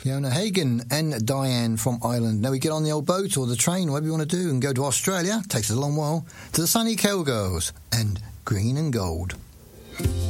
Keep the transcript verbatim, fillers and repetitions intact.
Fiona Hagen and Diane from Ireland. Now we get on the old boat or the train, whatever you want to do, and go to Australia. Takes us a long while. To the sunny Cowgirls and Green and Gold.